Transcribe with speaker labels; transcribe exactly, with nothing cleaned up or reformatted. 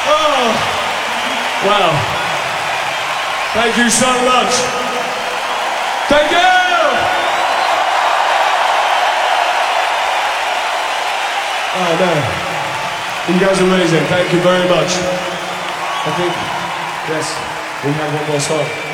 Speaker 1: Oh, wow. Thank you so much. Thank you! Oh, man. You guys are amazing. Thank you very much. I think, yes, we have one more song.